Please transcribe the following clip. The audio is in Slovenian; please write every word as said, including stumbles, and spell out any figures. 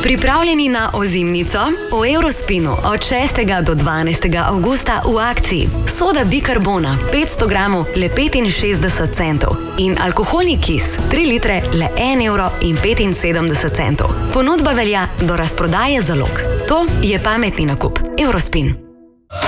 Pripravljeni na ozimnico? V Eurospinu od šestega do dvanajstega avgusta v akciji soda bikarbona petsto gramov le petinšestdeset centov in alkoholni kis tri litre le en evro in petinsedemdeset centov. Ponudba velja do razprodaje zalog. To je pametni nakup. Eurospin.